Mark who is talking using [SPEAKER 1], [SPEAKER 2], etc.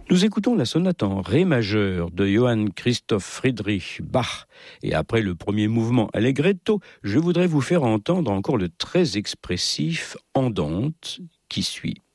[SPEAKER 1] Nous écoutons la sonate en ré majeur de Johann Christoph Friedrich Bach. Et après le premier mouvement allegretto, je voudrais vous faire entendre encore le très expressif andante qui suit.